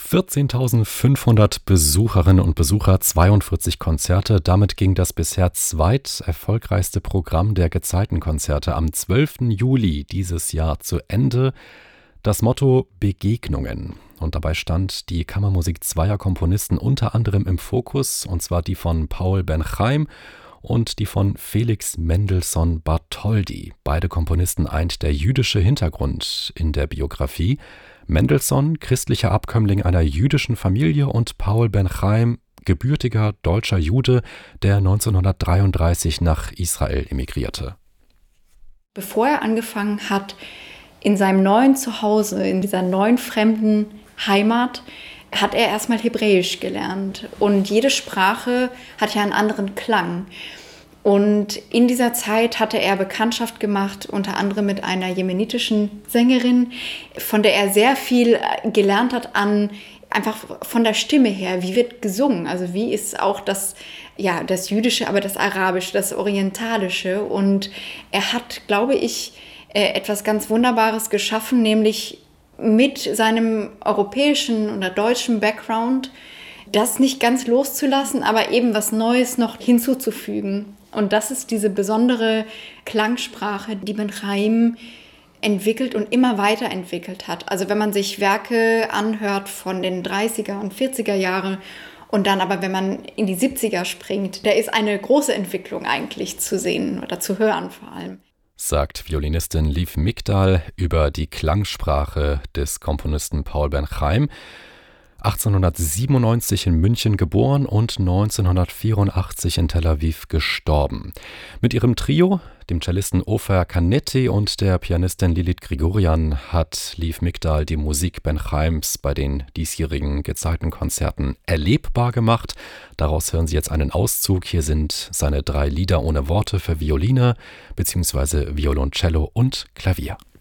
14.500 Besucherinnen und Besucher, 42 Konzerte. Damit ging das bisher zweiterfolgreichste Programm der Gezeitenkonzerte am 12. Juli dieses Jahr zu Ende. Das Motto Begegnungen. Und dabei stand die Kammermusik zweier Komponisten unter anderem im Fokus, und zwar die von Paul Ben-Chaim und die von Felix Mendelssohn Bartholdy. Beide Komponisten eint der jüdische Hintergrund in der Biografie. Mendelssohn, christlicher Abkömmling einer jüdischen Familie, und Paul Ben-Chaim, gebürtiger deutscher Jude, der 1933 nach Israel emigrierte. Bevor er angefangen hat, in seinem neuen Zuhause, in dieser neuen fremden Heimat, hat er erstmal Hebräisch gelernt. Und jede Sprache hat ja einen anderen Klang. Und in dieser Zeit hatte er Bekanntschaft gemacht, unter anderem mit einer jemenitischen Sängerin, von der er sehr viel gelernt hat einfach von der Stimme her. Wie wird gesungen? Also wie ist auch das Jüdische, aber das Arabische, das Orientalische. Und er hat, glaube ich, etwas ganz Wunderbares geschaffen, nämlich mit seinem europäischen oder deutschen Background das nicht ganz loszulassen, aber eben was Neues noch hinzuzufügen. Und das ist diese besondere Klangsprache, die Ben-Chaim entwickelt und immer weiterentwickelt hat. Also wenn man sich Werke anhört von den 30er und 40er Jahren und dann aber, wenn man in die 70er springt, da ist eine große Entwicklung eigentlich zu sehen oder zu hören vor allem. Sagt Violinistin Liv Migdal über die Klangsprache des Komponisten Paul Ben-Chaim. 1897 in München geboren und 1984 in Tel Aviv gestorben. Mit ihrem Trio, dem Cellisten Ofer Canetti und der Pianistin Lilith Grigorian, hat Liv Migdal die Musik Ben-Chaims bei den diesjährigen Gezeitenkonzerten erlebbar gemacht. Daraus hören Sie jetzt einen Auszug. Hier sind seine 3 Lieder ohne Worte für Violine bzw. Violoncello und Klavier.